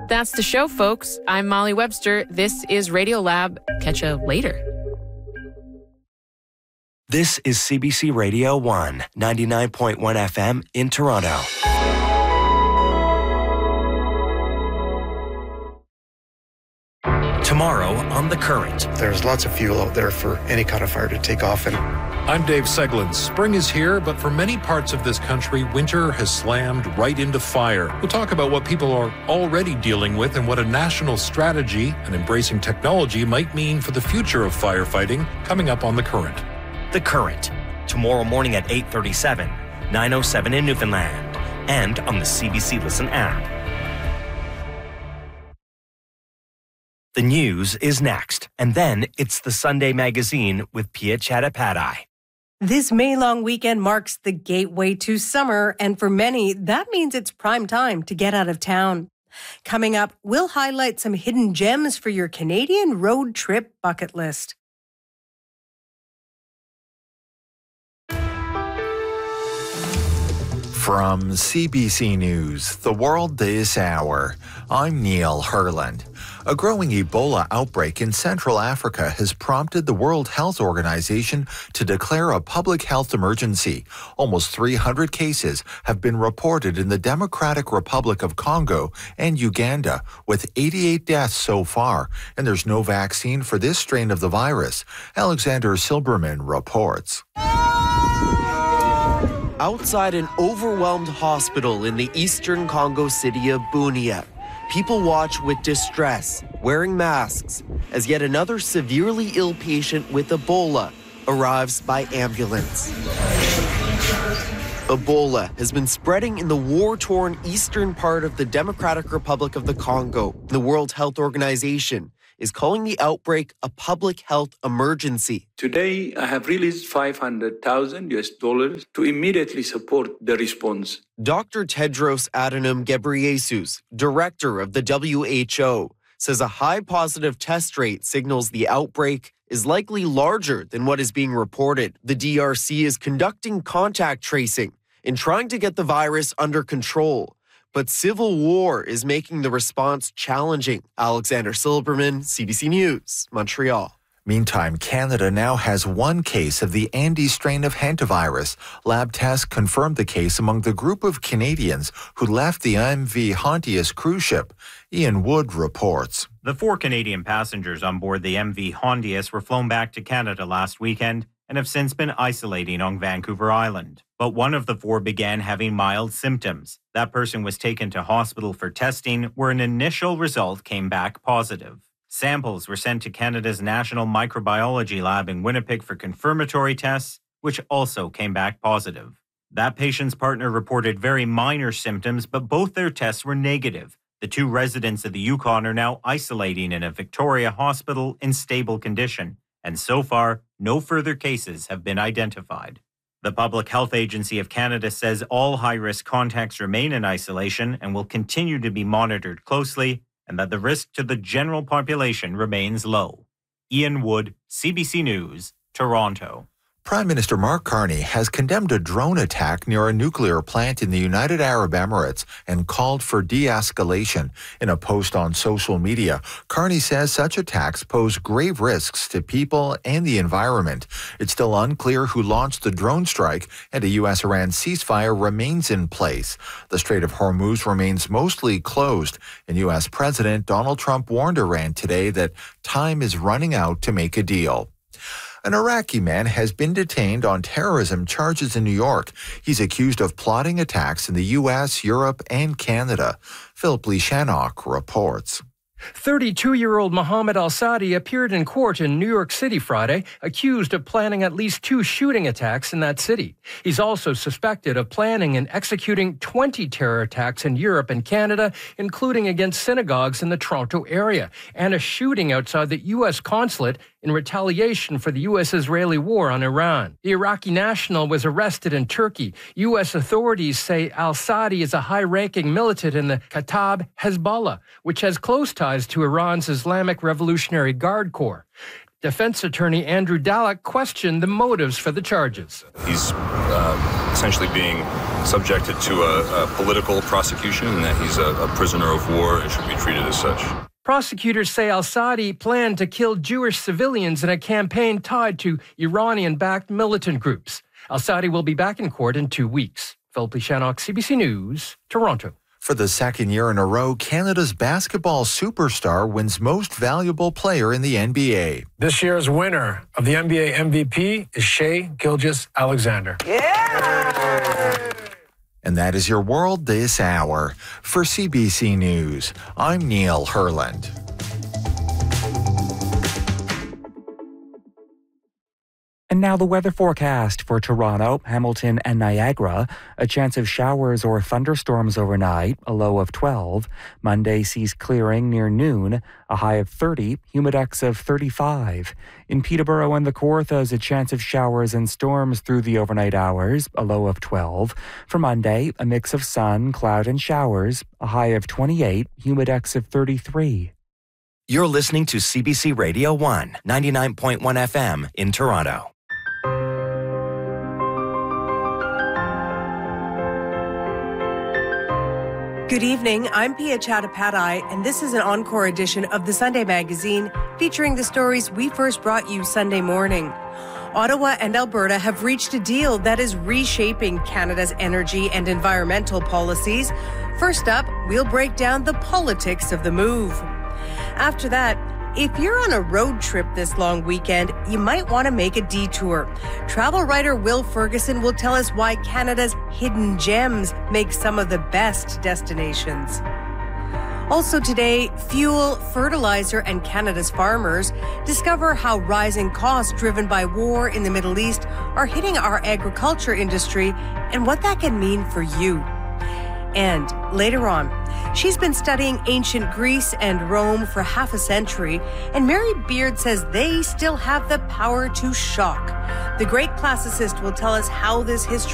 That's the show, folks. I'm Molly Webster. This is Radiolab. Catch you later. This is CBC Radio 1, 99.1 FM in Toronto. Tomorrow on The Current. There's lots of fuel out there for any kind of fire to take off. And I'm Dave Seglin. Spring is here, but for many parts of this country, winter has slammed right into fire. We'll talk about what people are already dealing with and what a national strategy and embracing technology might mean for the future of firefighting coming up on The Current. The Current, tomorrow morning at 8:37, 9:07 in Newfoundland, and on the CBC Listen app. The news is next, and then it's the Sunday Magazine with Pia Chattopadhyay. This May-long weekend marks the gateway to summer, and for many, that means it's prime time to get out of town. Coming up, we'll highlight some hidden gems for your Canadian road trip bucket list. From CBC News, The World This Hour, I'm Neil Herland. A growing Ebola outbreak in Central Africa has prompted the World Health Organization to declare a public health emergency. Almost 300 cases have been reported in the Democratic Republic of Congo and Uganda, with 88 deaths so far, and there's no vaccine for this strain of the virus. Alexander Silberman reports. Outside an overwhelmed hospital in the eastern Congo city of Bunia, people watch with distress, wearing masks, as yet another severely ill patient with Ebola arrives by ambulance. Ebola has been spreading in the war-torn eastern part of the Democratic Republic of the Congo. The World Health Organization is calling the outbreak a public health emergency. Today, I have released $500,000 to immediately support the response. Dr. Tedros Adhanom Ghebreyesus, director of the WHO, says a high positive test rate signals the outbreak is likely larger than what is being reported. The DRC is conducting contact tracing and trying to get the virus under control. But civil war is making the response challenging. Alexander Silberman, CBC News, Montreal. Meantime, Canada now has one case of the Andes strain of hantavirus. Lab tests confirmed the case among the group of Canadians who left the MV Hondius cruise ship. Ian Wood reports. The 4 Canadian passengers on board the MV Hondius were flown back to Canada last weekend and have since been isolating on Vancouver Island. But one of the 4 began having mild symptoms. That person was taken to hospital for testing, where an initial result came back positive. Samples were sent to Canada's National Microbiology Lab in Winnipeg for confirmatory tests, which also came back positive. That patient's partner reported very minor symptoms, but both their tests were negative. The 2 residents of the Yukon are now isolating in a Victoria hospital in stable condition, and so far, no further cases have been identified. The Public Health Agency of Canada says all high-risk contacts remain in isolation and will continue to be monitored closely, and that the risk to the general population remains low. Ian Wood, CBC News, Toronto. Prime Minister Mark Carney has condemned a drone attack near a nuclear plant in the United Arab Emirates and called for de-escalation. In a post on social media, Carney says such attacks pose grave risks to people and the environment. It's still unclear who launched the drone strike, and a U.S.-Iran ceasefire remains in place. The Strait of Hormuz remains mostly closed, and U.S. President Donald Trump warned Iran today that time is running out to make a deal. An Iraqi man has been detained on terrorism charges in New York. He's accused of plotting attacks in the U.S., Europe, and Canada. Philip Lee Shannock reports. 32-year-old Mohammed Al-Sadi appeared in court in New York City Friday, accused of planning at least 2 shooting attacks in that city. He's also suspected of planning and executing 20 terror attacks in Europe and Canada, including against synagogues in the Toronto area, and a shooting outside the U.S. consulate in retaliation for the U.S.-Israeli war on Iran. The Iraqi national was arrested in Turkey. U.S. authorities say Al-Sadi is a high-ranking militant in the Kataib Hezbollah, which has close ties to Iran's Islamic Revolutionary Guard Corps. Defense attorney Andrew Dallek questioned the motives for the charges. He's essentially being subjected to a political prosecution, and that he's a prisoner of war and should be treated as such. Prosecutors say al-Saadi planned to kill Jewish civilians in a campaign tied to Iranian-backed militant groups. Al-Saadi will be back in court in 2 weeks. Philip Shannock, CBC News, Toronto. For the second year in a row, Canada's basketball superstar wins Most Valuable Player in the NBA. This year's winner of the NBA MVP is Shai Gilgeous-Alexander. Yeah! And that is your world this hour. For CBC News, I'm Neil Herland. And now the weather forecast for Toronto, Hamilton, and Niagara. A chance of showers or thunderstorms overnight, a low of 12. Monday sees clearing near noon, a high of 30, humidex of 35. In Peterborough and the Kawarthas, a chance of showers and storms through the overnight hours, a low of 12. For Monday, a mix of sun, cloud, and showers, a high of 28, humidex of 33. You're listening to CBC Radio 1, 99.1 FM in Toronto. Good evening, I'm Pia Chattopadhyay, and this is an encore edition of the Sunday Magazine featuring the stories we first brought you Sunday morning. Ottawa and Alberta have reached a deal that is reshaping Canada's energy and environmental policies. First up, we'll break down the politics of the move. After that, if you're on a road trip this long weekend, you might want to make a detour. Travel writer Will Ferguson will tell us why Canada's hidden gems make some of the best destinations. Also today, fuel, fertilizer, and Canada's farmers discover how rising costs driven by war in the Middle East are hitting our agriculture industry and what that can mean for you. And later on, she's been studying ancient Greece and Rome for half a century, and Mary Beard says they still have the power to shock. The great classicist will tell us how this history